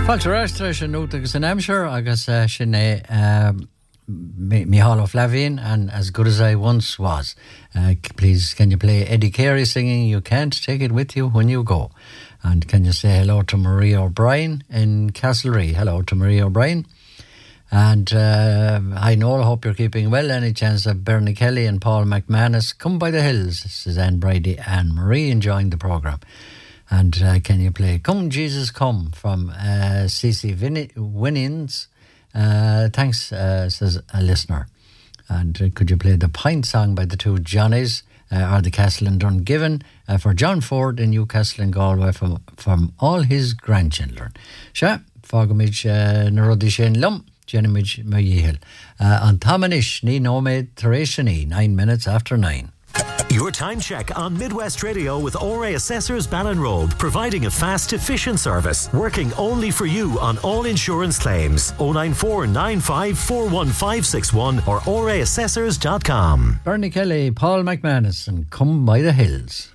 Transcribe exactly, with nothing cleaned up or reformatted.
Fáilte sin nóta agus an Amsher agus uh, sin é um, Micheál Ó Flavin, and As Good As I Once Was. Uh, please, can you play Eddie Carey singing You Can't Take It With You When You Go? And can you say hello to Marie O'Brien in Castlereagh? Hello to Marie O'Brien. And uh, I know, I hope you're keeping well. Any chance of Bernie Kelly and Paul McManus? Come by the hills. Suzanne Brady and Marie enjoying the programme. And uh, can you play Come Jesus Come from uh, C C Vin- Winans? Uh, thanks, uh, says a listener. And uh, could you play the Pint song by the two Johnnies, uh, or the Castle and Dungiven, uh, for John Ford in Newcastle and Galway from, from all his grandchildren. Sha, Fogamij Narodi Shane Lum, Jenimij Mayihil. On Tamanish, Ni Nome Thereshani, nine minutes after nine. Your time check on Midwest Radio with O R A Assessors Ballinrobe, providing a fast, efficient service, working only for you on all insurance claims. oh nine four nine five four one five six one or O R A assessors dot com. Bernie Kelly, Paul McManus, and Come by the Hills.